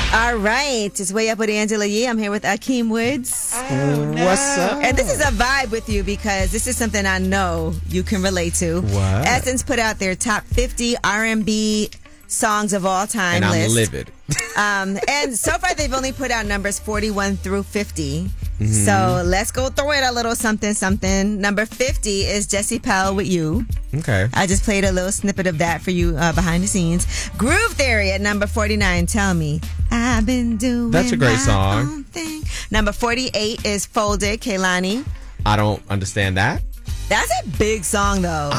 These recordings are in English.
All right. It's Way Up with Angela Yee. I'm here with Akeem Woods. Oh, no. What's up? And this is a vibe with you because this is something I know you can relate to. What? Essence put out their top 50 R&B songs of all time and list. I'm livid. And so far they've only put out numbers 41 through 50. So let's go through it a little something. Number 50 is Jesse Powell with You. Okay. I just played a little snippet of that for you behind the scenes. Groove Theory at number 49. Tell Me I've Been Doing That's a great my song. own thing. Number 48 is Folded, Kehlani. I don't understand that. That's a big song though.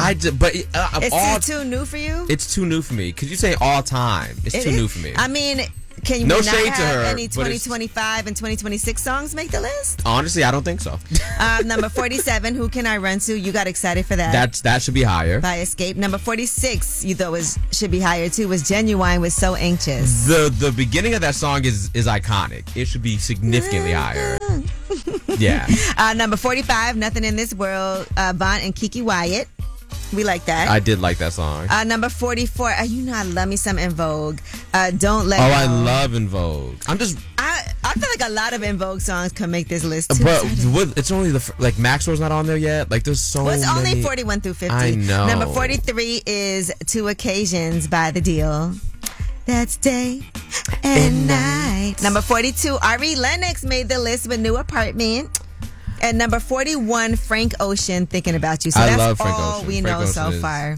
It's too new for you? It's too new for me. Because you say all time. It's too new for me. I mean, can you No not shade to have her, any but 2025 and 2026 songs make the list? Honestly, I don't think so. Number 47, Who Can I Run To? You got excited for that. That should be higher. By Escape. Number 46, you thought should be higher too, was Genuine with So Anxious. The beginning of that song is iconic. It should be significantly higher. Yeah. Number 45, Nothing in This World, Vaughn and Kiki Wyatt. We like that. I did like that song. Number 44, you know I love me some In Vogue. Don't Let Oh, Go. I love In Vogue. I feel like a lot of In Vogue songs can make this list too. But it's only Maxwell's not on there yet. Like there's so many. It's only 41 through 50. I know. Number 43 is Two Occasions by The Deal. That's day and night. Number 42, Ari Lennox made the list with New Apartment. And number 41, Frank Ocean, Thinking About You. So I that's love Frank all Ocean. we Frank know Ocean so is- far.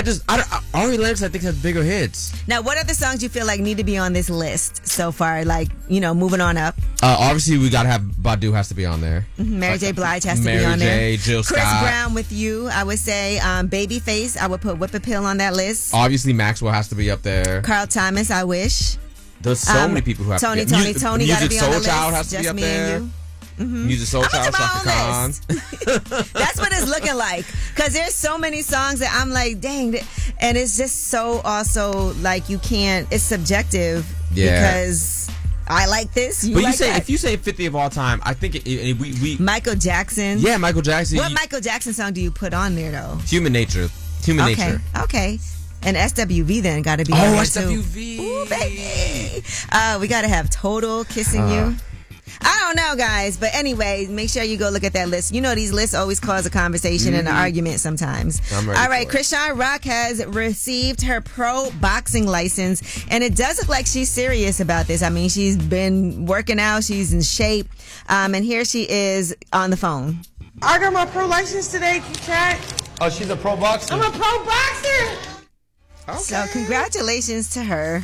Ari Lennox, I think, has bigger hits. Now, what are the songs you feel like need to be on this list so far? Like, moving on up. Obviously, we gotta have Badu has to be on there. Mary J. Blige has to Mary be on there. J, Jill Chris Scott. Brown with You, I would say. Babyface, I would put Whip Appeal on that list. Obviously, Maxwell has to be up there. Carl Thomas, I Wish. There's so many people who have Tony to be. Tony got to Music be on the Soul Child list. has to Just be up me there. and you. Music Soul I'm Child, on Shaka my Khan. own list. That's what it's looking like. Because there's so many songs that I'm like, dang. And it's just so also like you can't, it's subjective. Yeah. Because I like this. But like that. if you say 50 of all time, I think we Michael Jackson. Yeah, Michael Jackson. What Michael Jackson song do you put on there though? Human Nature. Human Nature. Okay. And SWV then got to be Oh, on there SWV. too. Ooh, baby. We got to have Total, Kissing You. I don't know, guys. But anyway, make sure you go look at that list. You know, these lists always cause a conversation and an argument sometimes. I'm ready All right, for it. Krishan Rock has received her pro boxing license. And it does look like she's serious about this. I mean, she's been working out. She's in shape. And here she is on the phone. I got my pro license today, Kat. Oh, she's a pro boxer. I'm a pro boxer. Okay. So congratulations to her.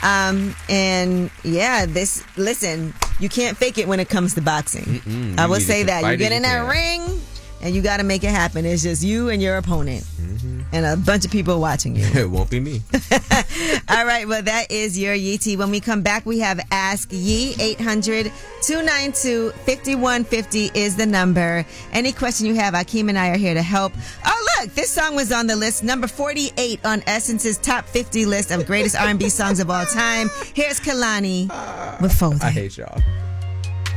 And yeah, listen, you can't fake it when it comes to boxing. I will say that. You get in that ring and you got to make it happen. It's just you and your opponent and a bunch of people watching you. It won't be me. All right, well, that is your Yee Tea. When we come back, we have Ask Yee. 800-292-5150 is the number. Any question you have, Akeem and I are here to help. Oh, look, this song was on the list, number 48 on Essence's top 50 list of greatest R&B songs of all time. Here's Kehlani with Folded. I hate y'all.